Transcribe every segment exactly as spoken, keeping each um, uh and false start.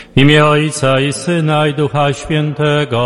W imię Ojca i Syna i Ducha Świętego.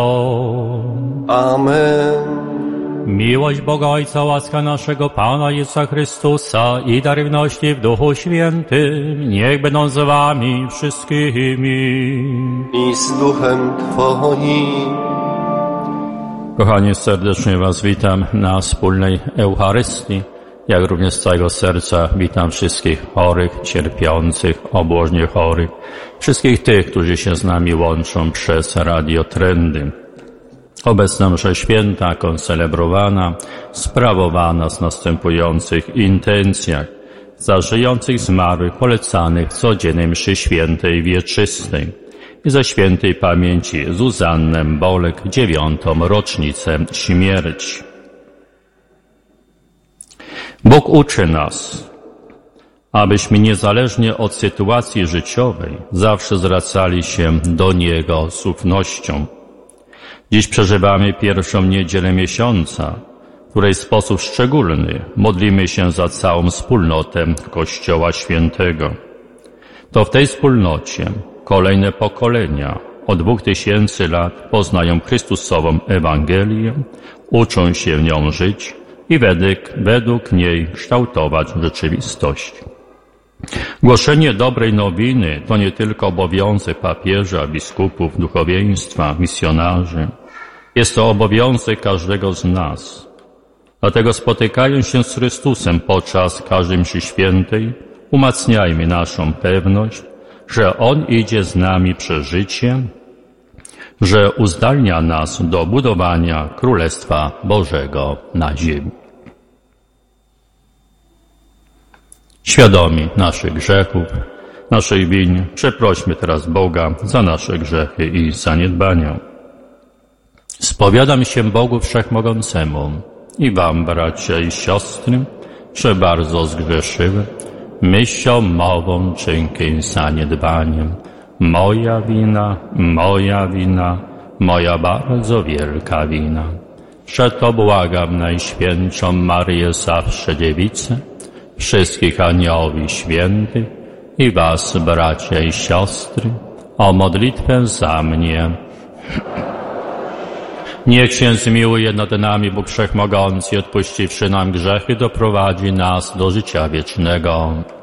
Amen. Miłość Boga Ojca, łaska naszego Pana Jezusa Chrystusa i darowności w Duchu Świętym niech będą z wami wszystkimi. I z duchem Twoim. Kochani, serdecznie was witam na wspólnej Eucharystii. Jak również z całego serca witam wszystkich chorych, cierpiących, obłożnie chorych, wszystkich tych, którzy się z nami łączą przez Radio Trendy. Obecna msza święta, koncelebrowana, sprawowana z następujących intencjach za żyjących zmarłych polecanych w codziennej mszy świętej wieczystej i za świętej pamięci Zuzannę Bolek, dziewiątą rocznicę śmierci. Bóg uczy nas, abyśmy niezależnie od sytuacji życiowej zawsze zwracali się do Niego z ufnością. Dziś przeżywamy pierwszą niedzielę miesiąca, w której w sposób szczególny modlimy się za całą wspólnotę Kościoła Świętego. To w tej wspólnocie kolejne pokolenia od dwóch tysięcy lat poznają Chrystusową Ewangelię, uczą się nią żyć i według, według niej kształtować rzeczywistość. Głoszenie dobrej nowiny to nie tylko obowiązek papieża, biskupów, duchowieństwa, misjonarzy. Jest to obowiązek każdego z nas. Dlatego spotykając się z Chrystusem podczas każdej mszy świętej, umacniajmy naszą pewność, że On idzie z nami przez życie, że uzdalnia nas do budowania Królestwa Bożego na ziemi. Świadomi naszych grzechów, naszych win, przeprośmy teraz Boga za nasze grzechy i zaniedbania. Spowiadam się Bogu Wszechmogącemu i wam, bracia i siostry, że bardzo zgrzeszyłem myślą, mową, czynkiem, zaniedbaniem. Moja wina, moja wina, moja bardzo wielka wina. Przeto błagam Najświętszą Maryję, zawsze Dziewicę, wszystkich aniołów i świętych i was, bracia i siostry, o modlitwę za mnie. Niech się zmiłuje nad nami Bóg Wszechmogący, odpuściwszy nam grzechy, doprowadzi nas do życia wiecznego.